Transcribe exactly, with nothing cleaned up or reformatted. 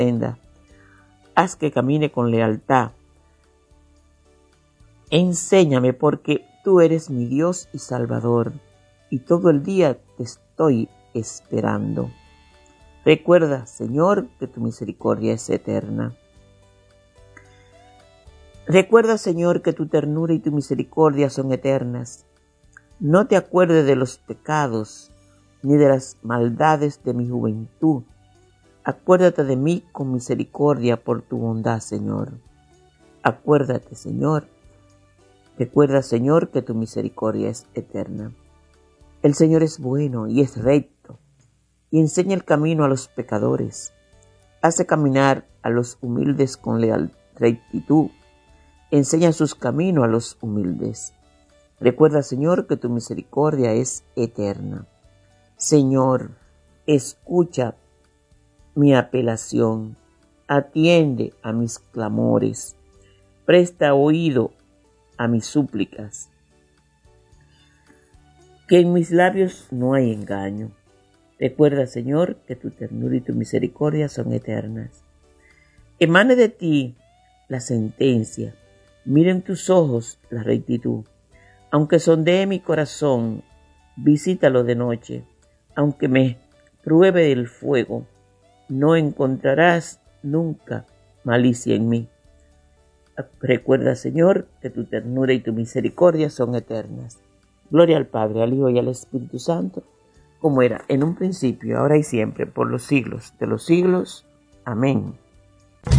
senda. Haz que camine con lealtad. Enséñame, porque tú eres mi Dios y Salvador, y todo el día te estoy esperando. Recuerda, Señor, que tu misericordia es eterna. Recuerda, Señor, que tu ternura y tu misericordia son eternas. No te acuerdes de los pecados ni de las maldades de mi juventud. Acuérdate de mí con misericordia por tu bondad, Señor. Acuérdate, Señor. Recuerda, Señor, que tu misericordia es eterna. El Señor es bueno y es recto, y enseña el camino a los pecadores. Hace caminar a los humildes con leal rectitud. Enseña sus caminos a los humildes. Recuerda, Señor, que tu misericordia es eterna. Señor, escucha mi apelación, atiende a mis clamores, presta oído a mis súplicas. Que en mis labios no hay engaño. Recuerda, Señor, que tu ternura y tu misericordia son eternas. Emane de ti la sentencia, miren tus ojos la rectitud. Aunque sondee mi corazón, visítalo de noche. Aunque me pruebe el fuego, no encontrarás nunca malicia en mí. Recuerda, Señor, que tu ternura y tu misericordia son eternas. Gloria al Padre, al Hijo y al Espíritu Santo, como era en un principio, ahora y siempre, por los siglos de los siglos. Amén.